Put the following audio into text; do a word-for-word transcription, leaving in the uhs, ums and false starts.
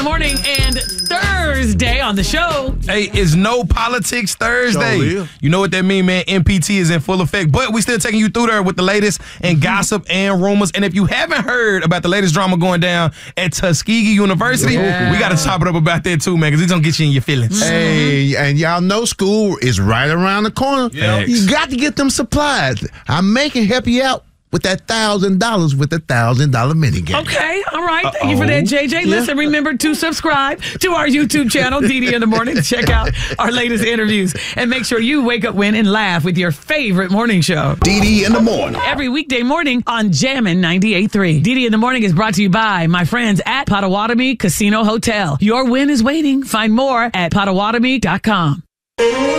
morning and Thursday on the show. Hey, it's No Politics Thursday. Sure You know what that mean, man? N P T is in full effect, but we still taking you through there with the latest and gossip and rumors. And if you haven't heard about the latest drama going down at Tuskegee University, Yeah. we got to chop it up about that too, man, because it's going to get you in your feelings. Hey, and y'all know school is right around the corner. Yep. You got to get them supplies. I may can help you out with that thousand dollars with the thousand dollar minigame. Okay, all right. Thank you for that, J J. Listen, remember to subscribe to our YouTube channel, D D in the Morning. Check out our latest interviews. And make sure you wake up, win, and laugh with your favorite morning show. D D in the morning. Every weekday morning on Jammin' ninety-eight point three. D D in the Morning is brought to you by my friends at Potawatomi Casino Hotel. Your win is waiting. Find more at potawatomi dot com.